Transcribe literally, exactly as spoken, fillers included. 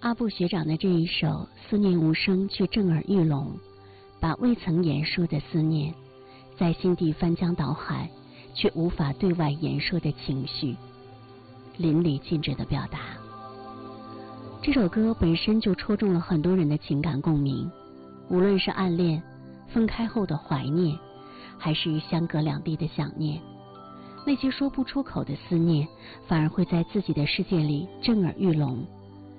阿布学长的这一首《思念无声却震耳欲聋》，把未曾言说的思念，在心底翻江倒海却无法对外言说的情绪，淋漓尽致地表达。这首歌本身就戳中了很多人的情感共鸣，无论是暗恋、分开后的怀念，还是相隔两地的想念，那些说不出口的思念，反而会在自己的世界里震耳欲聋，